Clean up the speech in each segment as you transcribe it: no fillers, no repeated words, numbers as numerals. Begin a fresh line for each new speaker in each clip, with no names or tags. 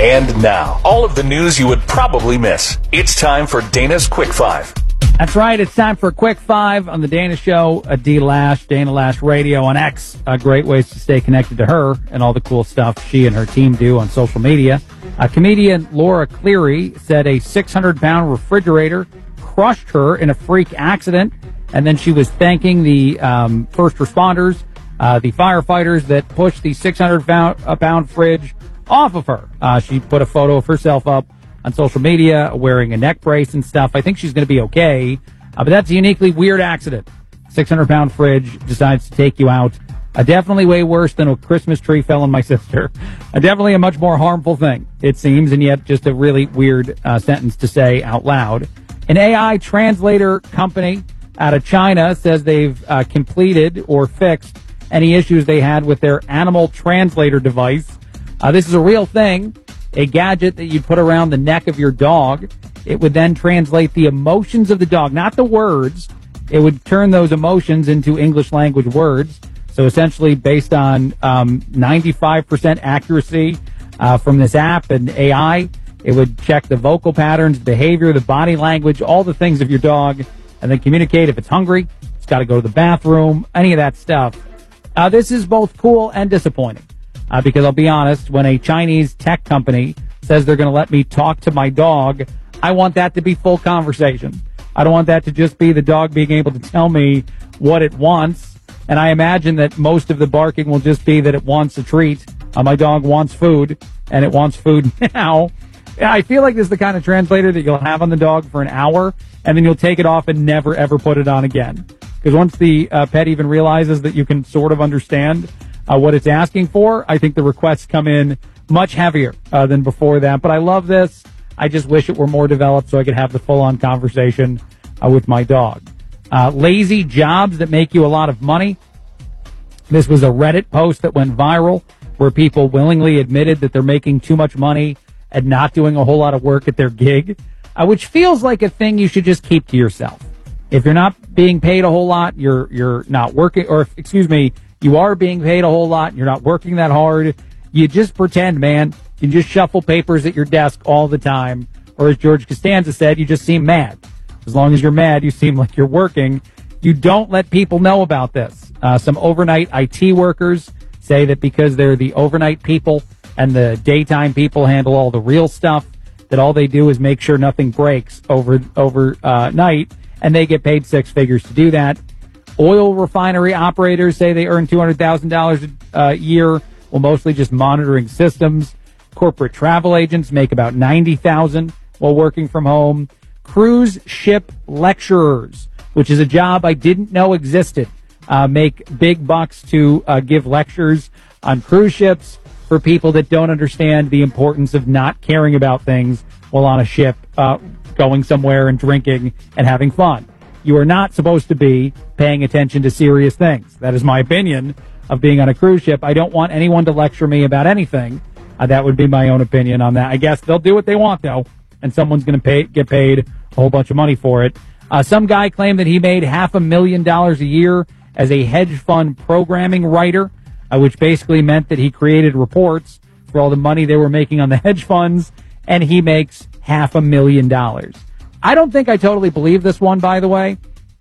And now, all of the news you would probably miss. It's time for Dana's Quick Five.
That's right. It's time for a Quick Five on the Dana Show. Dana Lash Radio on X. Great ways to stay connected to her and all the cool stuff she and her team do on social media. Comedian Laura Cleary said a 600-pound refrigerator crushed her in a freak accident, and then she was thanking the first responders, the firefighters that pushed the 600-pound fridge off of her. She put a photo of herself up on social media wearing a neck brace and stuff. I think she's going to be okay, but that's a uniquely weird accident. 600-pound fridge decides to take you out. Definitely way worse than a Christmas tree fell on my sister. Definitely a much more harmful thing, it seems, and yet just a really weird sentence to say out loud. An AI translator company out of China says they've completed or fixed any issues they had with their animal translator device. This is a real thing, a gadget that you put around the neck of your dog. It would then translate the emotions of the dog, not the words. It would turn those emotions into English language words. So essentially based on 95% accuracy from this app and AI, it would check the vocal patterns, behavior, the body language, all the things of your dog, and then communicate if it's hungry, it's got to go to the bathroom, any of that stuff. This is both cool and disappointing. Because I'll be honest, when a Chinese tech company says they're going to let me talk to my dog, I want that to be full conversation. I don't want that to just be the dog being able to tell me what it wants. And I imagine that most of the barking will just be that it wants a treat. My dog wants food, and it wants food now. I feel like this is the kind of translator that you'll have on the dog for an hour, and then you'll take it off and never, ever put it on again. Because once the pet even realizes that you can sort of understand what it's asking for, I think the requests come in much heavier than before that. But I love this. I just wish it were more developed so I could have the full-on conversation with my dog. Lazy jobs that make you a lot of money. This was a Reddit post that went viral where people willingly admitted that they're making too much money and not doing a whole lot of work at their gig, which feels like a thing you should just keep to yourself. If you're not being paid a whole lot, you're not working, or excuse me, you are being paid a whole lot and you're not working that hard, you just pretend, man. You just shuffle papers at your desk all the time. Or as George Costanza said, you just seem mad. As long as you're mad, you seem like you're working. You don't let people know about this. Some overnight IT workers say that because they're the overnight people and the daytime people handle all the real stuff, that all they do is make sure nothing breaks overnight, and they get paid six figures to do that. Oil refinery operators say they earn $200,000 a year, well, mostly just monitoring systems. Corporate travel agents make about $90,000 while working from home. Cruise ship lecturers, which is a job I didn't know existed, make big bucks to give lectures on cruise ships for people that don't understand the importance of not caring about things while on a ship, going somewhere and drinking and having fun. You are not supposed to be paying attention to serious things. That is my opinion of being on a cruise ship. I don't want anyone to lecture me about anything. That would be my own opinion on that. I guess they'll do what they want, though, and someone's going to get paid a whole bunch of money for it. Some guy claimed that he made $500,000 a year as a hedge fund programming writer, which basically meant that he created reports for all the money they were making on the hedge funds, and he makes $500,000. I don't think I totally believe this one, by the way.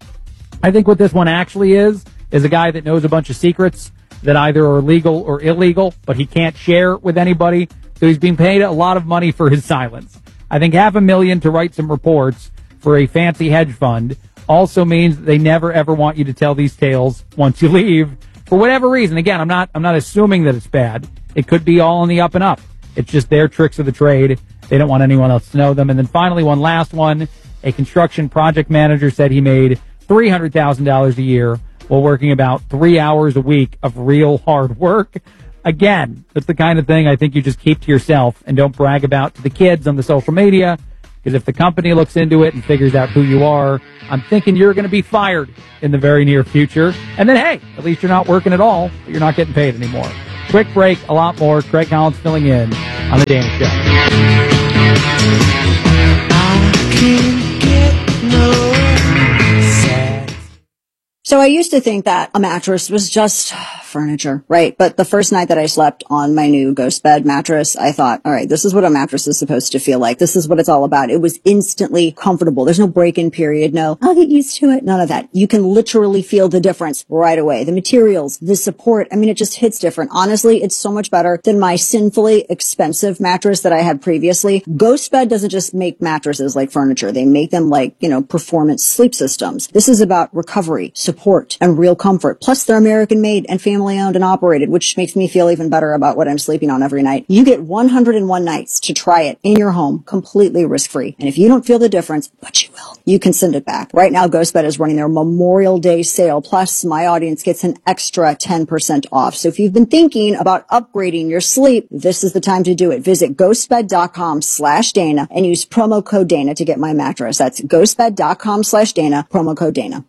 I think what this one actually is a guy that knows a bunch of secrets that either are legal or illegal, but he can't share with anybody, so he's being paid a lot of money for his silence. I think $500,000 to write some reports for a fancy hedge fund also means that they never ever want you to tell these tales once you leave for whatever reason. Again, I'm not assuming that it's bad. It could be all in the up and up. It's just their tricks of the trade. They don't want anyone else to know them. And then finally, one last one. A construction project manager said he made $300,000 a year while working about 3 hours a week of real hard work. Again, that's the kind of thing I think you just keep to yourself and don't brag about to the kids on the social media, because if the company looks into it and figures out who you are, I'm thinking you're going to be fired in the very near future. And then, hey, at least you're not working at all, but you're not getting paid anymore. Quick break, a lot more. Craig Collins filling in on The Dana Show.
I can't get no sex. So I used to think that a mattress was just furniture, right? But the first night that I slept on my new Ghost Bed mattress, I thought, all right, this is what a mattress is supposed to feel like. This is what it's all about. It was instantly comfortable. There's no break-in period. No, I'll get used to it. None of that. You can literally feel the difference right away. The materials, the support. I mean, it just hits different. Honestly, it's so much better than my sinfully expensive mattress that I had previously. Ghost Bed doesn't just make mattresses like furniture. They make them like, performance sleep systems. This is about recovery, support, and real comfort. Plus, they're American made and family owned and operated, which makes me feel even better about what I'm sleeping on every night. You get 101 nights to try it in your home, completely risk-free. And if you don't feel the difference, but you will, you can send it back. Right now, Ghost Bed is running their Memorial Day sale. Plus, my audience gets an extra 10% off. So if you've been thinking about upgrading your sleep, this is the time to do it. Visit ghostbed.com/Dana and use promo code Dana to get my mattress. That's ghostbed.com/Dana, promo code Dana.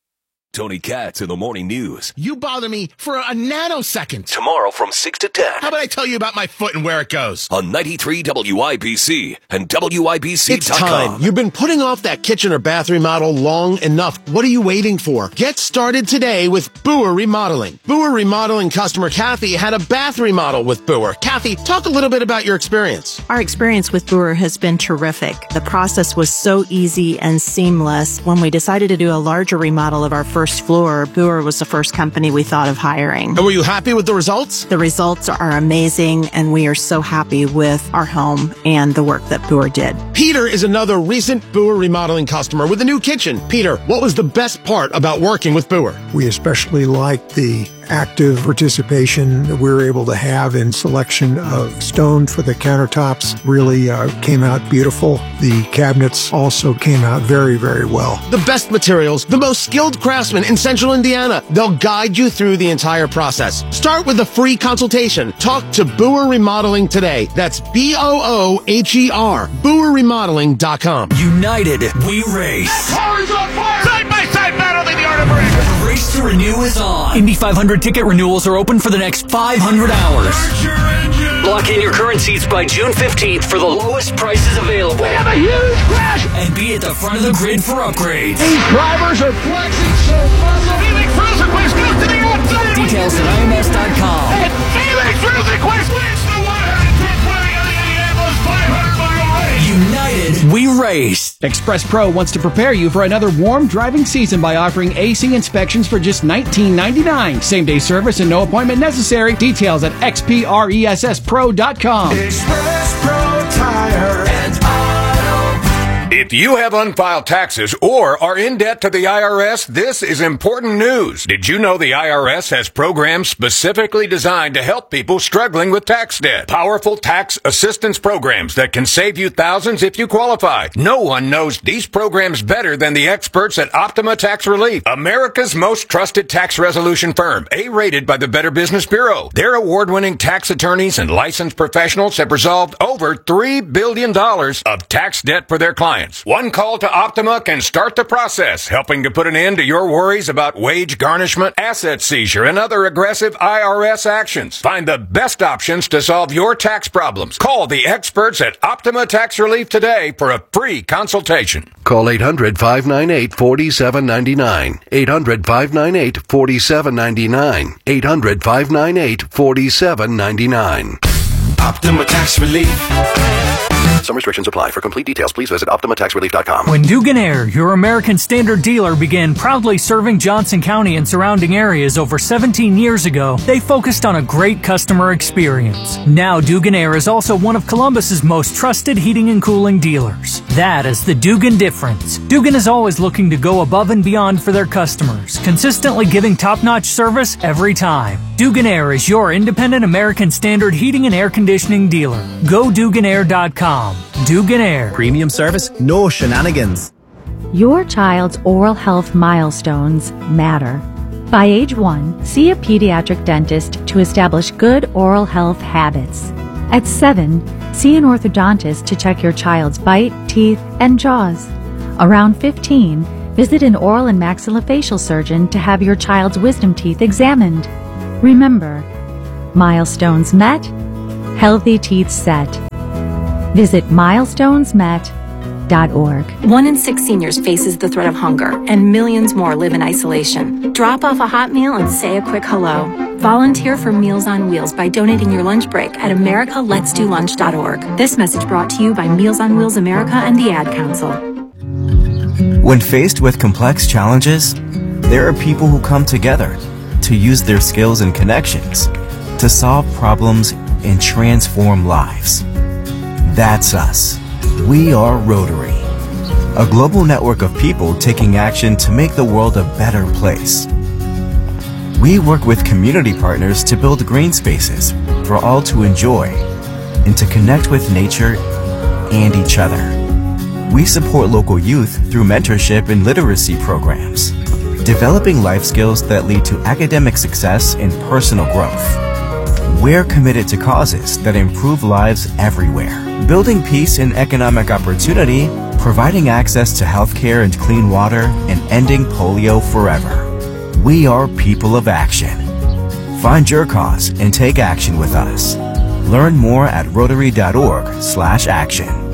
Tony Katz in the morning news.
You bother me for a nanosecond.
Tomorrow from 6 to 10.
How about I tell you about my foot and where it goes?
On 93 WIBC and WIBC.com.
It's time. You've been putting off that kitchen or bath remodel long enough. What are you waiting for? Get started today with Boer Remodeling. Boer Remodeling customer Kathy had a bath remodel with Boer. Kathy, talk a little bit about your experience.
Our experience with Boer has been terrific. The process was so easy and seamless. When we decided to do a larger remodel of our first floor, Boer was the first company we thought of hiring.
And were you happy with the results?
The results are amazing, and we are so happy with our home and the work that Boer did.
Peter is another recent Boer Remodeling customer with a new kitchen. Peter, what was the best part about working with Boer?
We especially liked the active participation that we were able to have in selection of stone for the countertops. Really came out beautiful. The cabinets also came out very, very well.
The best materials, the most skilled craftsmen in Central Indiana. They'll guide you through the entire process. Start with a free consultation. Talk to Boer Remodeling today. That's BOOHER. BoerRemodeling.com.
United, we race.
Cars on fire! Side-by-side battling the art of race.
Race to Renew is on. Indy 500 ticket renewals are open for the next 500 hours. Lock in your current seats by June 15th for the lowest prices available.
We have a huge crash!
And be at the front of the grid for upgrades.
These drivers are flexing so muscle. Felix Rosenquist goes to the outside.
Details at IMS.com.
And Felix Rosenquist wins the 110th winning of the Indianapolis 500-mile race.
United, we race.
Express Pro wants to prepare you for another warm driving season by offering AC inspections for just $19.99. Same-day service and no appointment necessary. Details at xpressspro.com.
Express Pro Tire and Auto.
If you have unfiled taxes or are in debt to the IRS, this is important news. Did you know the IRS has programs specifically designed to help people struggling with tax debt? Powerful tax assistance programs that can save you thousands if you qualify. No one knows these programs better than the experts at Optima Tax Relief, America's most trusted tax resolution firm, A-rated by the Better Business Bureau. Their award-winning tax attorneys and licensed professionals have resolved over $3 billion of tax debt for their clients. One call to Optima can start the process, helping to put an end to your worries about wage garnishment, asset seizure, and other aggressive IRS actions. Find the best options to solve your tax problems. Call the experts at Optima Tax Relief today for a free consultation.
Call 800-598-4799. 800-598-4799. 800-598-4799.
Optima Tax Relief.
Some restrictions apply. For complete details, please visit OptimaTaxRelief.com.
When Dugan-Air, your American Standard dealer, began proudly serving Johnson County and surrounding areas over 17 years ago, they focused on a great customer experience. Now Dugan-Air is also one of Columbus's most trusted heating and cooling dealers. That is the Dugan difference. Dugan is always looking to go above and beyond for their customers, consistently giving top-notch service every time. Dugan-Air is your independent American Standard heating and air conditioning dealer. Go Duganair.com. Dugan-Air.
Premium service, no shenanigans.
Your child's oral health milestones matter. By age 1, see a pediatric dentist to establish good oral health habits. At 7, see an orthodontist to check your child's bite, teeth, and jaws. Around 15, visit an oral and maxillofacial surgeon to have your child's wisdom teeth examined. Remember, milestones met, healthy teeth set. Visit milestonesmet.com. Rotary.org.
1 in 6 seniors faces the threat of hunger, and millions more live in isolation. Drop off a hot meal and say a quick hello. Volunteer for Meals on Wheels by donating your lunch break at americaletsdolunch.org. This message brought to you by Meals on Wheels America and the Ad Council.
When faced with complex challenges, there are people who come together to use their skills and connections to solve problems and transform lives. That's us. We are Rotary, a global network of people taking action to make the world a better place. We work with community partners to build green spaces for all to enjoy and to connect with nature and each other. We support local youth through mentorship and literacy programs, developing life skills that lead to academic success and personal growth. We're committed to causes that improve lives everywhere, building peace and economic opportunity, providing access to healthcare and clean water, and ending polio forever. We are people of action. Find your cause and take action with us. Learn more at Rotary.org/action.